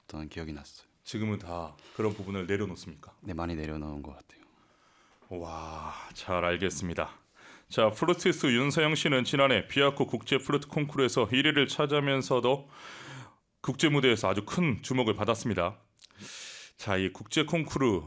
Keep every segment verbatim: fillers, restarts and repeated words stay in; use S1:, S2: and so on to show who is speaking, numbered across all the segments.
S1: 했던 기억이 났어요.
S2: 지금은 다 그런 부분을 내려놓습니까?
S1: 네, 많이 내려놓은 것 같아요.
S2: 와, 잘 알겠습니다. 자, 플루티스트 윤서영 씨는 지난해 비아코 국제 플루트 콩쿠르에서 일 위를 차지하면서도 국제 무대에서 아주 큰 주목을 받았습니다. 자, 이 국제 콩쿠르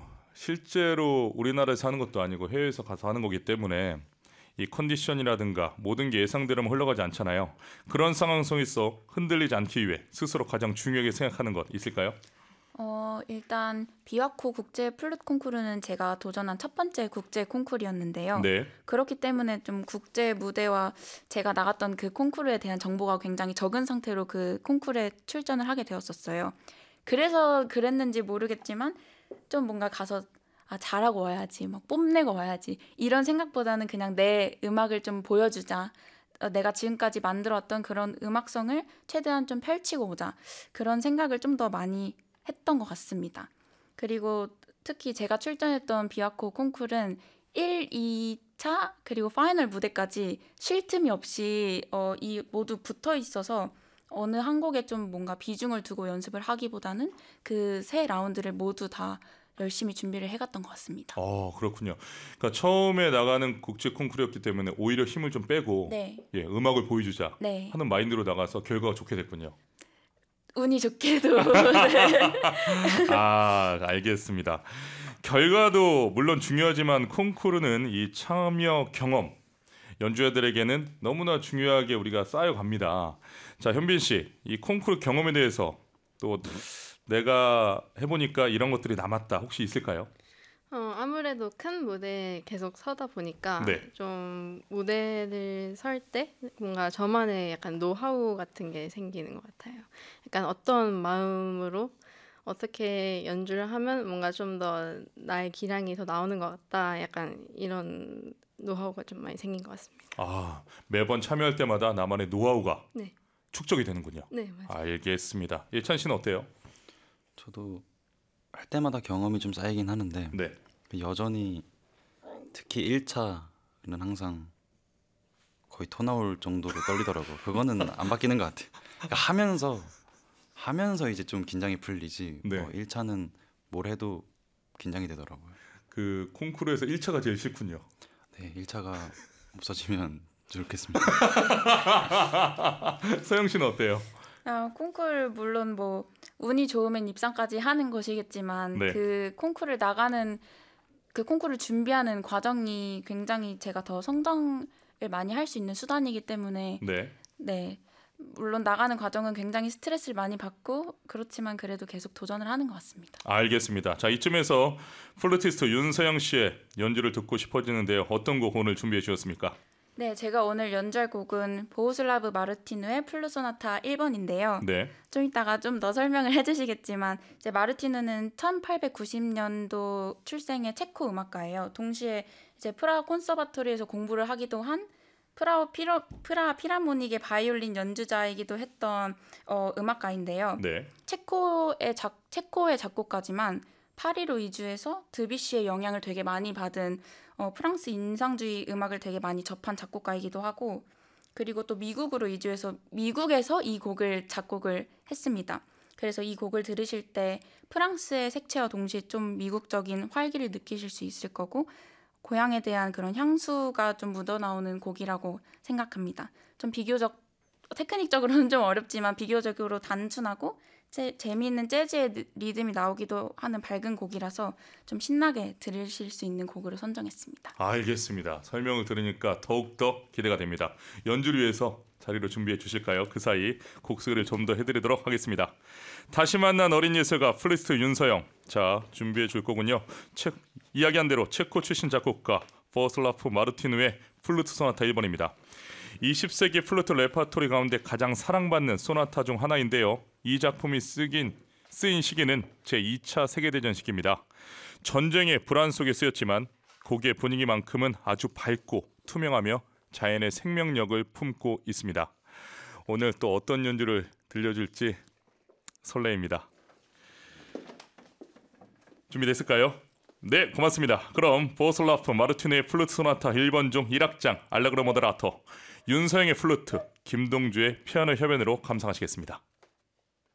S2: 실제로 우리나라에서 하는 것도 아니고 해외에서 가서 하는 거기 때문에 이 컨디션이라든가 모든 게 예상대로만 흘러가지 않잖아요. 그런 상황 속에서 흔들리지 않기 위해 스스로 가장 중요하게 생각하는 것 있을까요?
S3: 어, 일단 비와코 국제 플룻 콩쿠르는 제가 도전한 첫 번째 국제 콩쿠르였는데요.
S2: 네.
S3: 그렇기 때문에 좀 국제 무대와 제가 나갔던 그 콩쿠르에 대한 정보가 굉장히 적은 상태로 그 콩쿠르에 출전을 하게 되었었어요. 그래서 그랬는지 모르겠지만 좀 뭔가 가서 아, 잘하고 와야지, 막 뽐내고 와야지 이런 생각보다는 그냥 내 음악을 좀 보여주자. 어, 내가 지금까지 만들어왔던 그런 음악성을 최대한 좀 펼치고 오자. 그런 생각을 좀 더 많이 했던 것 같습니다. 그리고 특히 제가 출전했던 비와코 콩쿠르는 일, 이 차 그리고 파이널 무대까지 쉴 틈이 없이 어, 이 모두 붙어 있어서 어느 한 곡에 좀 뭔가 비중을 두고 연습을 하기보다는 그 세 라운드를 모두 다 열심히 준비를 해갔던 것 같습니다.
S2: 어, 그렇군요. 그러니까 처음에 나가는 국제 콩쿠르였기 때문에 오히려 힘을 좀 빼고
S3: 네.
S2: 예, 음악을 보여주자
S3: 네.
S2: 하는 마인드로 나가서 결과가 좋게 됐군요.
S3: 운이 좋게도. 네.
S2: 아, 알겠습니다. 결과도 물론 중요하지만 콩쿠르는 이 참여 경험, 연주자들에게는 너무나 중요하게 우리가 쌓여갑니다. 자, 현빈 씨, 이 콩쿠르 경험에 대해서 또 내가 해보니까 이런 것들이 남았다 혹시 있을까요?
S4: 어, 아무래도 큰 무대에 계속 서다 보니까
S2: 네.
S4: 좀 무대를 설 때 뭔가 저만의 약간 노하우 같은 게 생기는 것 같아요. 약간 어떤 마음으로 어떻게 연주를 하면 뭔가 좀 더 나의 기량이 더 나오는 것 같다. 약간 이런 노하우가 좀 많이 생긴 것 같습니다.
S2: 아, 매번 참여할 때마다 나만의 노하우가
S4: 네,
S2: 축적이 되는군요.
S4: 네, 맞아요.
S2: 알겠습니다. 예찬 씨는 어때요?
S1: 저도 할 때마다 경험이 좀 쌓이긴 하는데
S2: 네.
S1: 여전히 특히 일 차는 항상 거의 토 나올 정도로 떨리더라고요. 그거는 안 바뀌는 것 같아요. 그러니까 하면서 하면서 이제 좀 긴장이 풀리지
S2: 네.
S1: 뭐 일 차는 뭘 해도 긴장이 되더라고요.
S2: 그 콩쿠르에서 일 차가 제일 싫군요.
S1: 네, 일 차가 없어지면 좋겠습니다.
S2: 서영 씨는 어때요?
S3: 아, 콩쿠르 물론 뭐 운이 좋으면 입상까지 하는 것이겠지만
S2: 네.
S3: 그 콩쿠르 나가는 그 콩쿠르 준비하는 과정이 굉장히 제가 더 성장을 많이 할 수 있는 수단이기 때문에
S2: 네.
S3: 네. 물론 나가는 과정은 굉장히 스트레스를 많이 받고 그렇지만 그래도 계속 도전을 하는 것 같습니다.
S2: 알겠습니다. 자, 이쯤에서 플루티스트 윤서영 씨의 연주를 듣고 싶어지는데요. 어떤 곡 오늘 준비해 주셨습니까?
S3: 네, 제가 오늘 연주할 곡은 보호슬라브 마르티누의 플루소나타 일 번인데요.
S2: 네.
S3: 좀 이따가 좀 더 설명을 해주시겠지만 이제 마르티누는 천팔백구십 년도 출생의 체코 음악가예요. 동시에 이제 프라하 콘서바토리에서 공부를 하기도 한 프라하 피로, 프라하 피라모닉의 바이올린 연주자이기도 했던 어, 음악가인데요.
S2: 네.
S3: 체코의 작 체코의 작곡가지만 파리로 이주해서 드뷔시의 영향을 되게 많이 받은 어, 프랑스 인상주의 음악을 되게 많이 접한 작곡가이기도 하고 그리고 또 미국으로 이주해서 미국에서 이 곡을 작곡을 했습니다. 그래서 이 곡을 들으실 때 프랑스의 색채와 동시에 좀 미국적인 활기를 느끼실 수 있을 거고 고향에 대한 그런 향수가 좀 묻어나오는 곡이라고 생각합니다. 좀 비교적 테크닉적으로는 좀 어렵지만 비교적으로 단순하고 제, 재미있는 재즈의 리듬이 나오기도 하는 밝은 곡이라서 좀 신나게 들으실 수 있는 곡으로 선정했습니다.
S2: 알겠습니다. 설명을 들으니까 더욱더 기대가 됩니다. 연주를 위해서 자리로 준비해 주실까요? 그 사이 곡 소개를 좀 더 해드리도록 하겠습니다. 다시 만난 어린 예술가 플루티스트 윤서영. 자, 준비해 줄 거군요. 체, 이야기한 대로 체코 출신 작곡가 보슬라프 마르티누의 플루트 소나타 일 번입니다. 이십 세기 플루트 레퍼토리 가운데 가장 사랑받는 소나타 중 하나인데요. 이 작품이 쓰긴, 쓰인 시기는 제이 차 세계대전 시기입니다. 전쟁의 불안 속에 쓰였지만 곡의 분위기만큼은 아주 밝고 투명하며 자연의 생명력을 품고 있습니다. 오늘 또 어떤 연주를 들려줄지 설레입니다. 준비됐을까요? 네, 고맙습니다. 그럼 보슬라프 마르티누의 플루트 소나타 일 번 중 일 악장 알레그로 모데라토, 윤서영의 플루트, 김동주의 피아노 협연으로 감상하시겠습니다.